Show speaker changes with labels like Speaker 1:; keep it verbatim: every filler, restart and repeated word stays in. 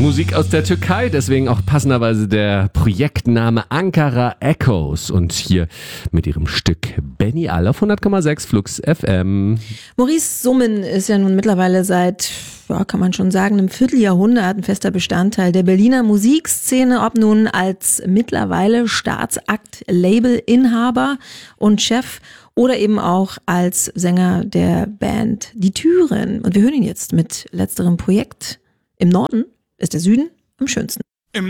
Speaker 1: Musik aus der Türkei, deswegen auch passenderweise der Projektname Ankara Echoes und hier mit ihrem Stück Beni Al auf hundert Komma sechs Flux F M.
Speaker 2: Maurice Summen ist ja nun mittlerweile seit, ja, kann man schon sagen, einem Vierteljahrhundert ein fester Bestandteil der Berliner Musikszene, ob nun als mittlerweile Staatsakt-Label-Inhaber und Chef oder eben auch als Sänger der Band Die Türen. Und wir hören ihn jetzt mit letzterem Projekt. Im Norden ist der Süden am schönsten.